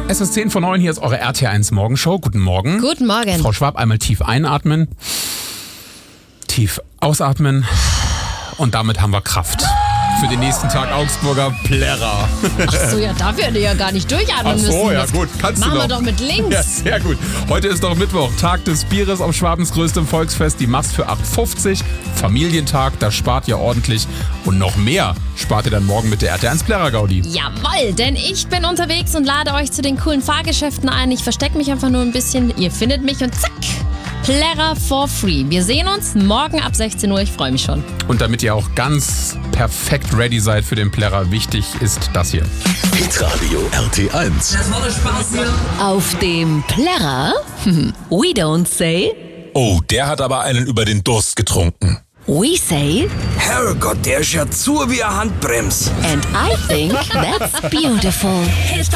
Es ist 10 vor 9, hier ist eure RT1 Morgenshow. Guten Morgen. Guten Morgen. Frau Schwab, einmal tief einatmen, tief ausatmen und damit haben wir Kraft für den nächsten Tag Augsburger Plärrer. Ach so, ja, dafür hätte ich ja gar nicht durchatmen müssen. Ach so, ja gut, kannst du Machen noch. wir doch mit links. Ja, sehr gut. Heute ist doch Mittwoch, Tag des Bieres auf Schwabens größtem Volksfest. Die Mast für 8,50. Familientag, das spart ihr ordentlich. Und noch mehr spart ihr dann morgen mit der RT1 Plärrer-Gaudi. Jawohl, denn ich bin unterwegs und lade euch zu den coolen Fahrgeschäften ein. Ich verstecke mich einfach nur ein bisschen. Ihr findet mich und zack, Plärrer for free. Wir sehen uns morgen ab 16 Uhr. Ich freue mich schon. Und damit ihr auch ganz perfekt ready seid für den Plärrer, wichtig ist das hier. Hitradio RT1. Das war der Spaß hier. Auf dem Plärrer, we don't say, Oh, der hat aber einen über den Durst getrunken. we say, Herrgott, der ist ja zu wie eine Handbremse. and I think that's beautiful.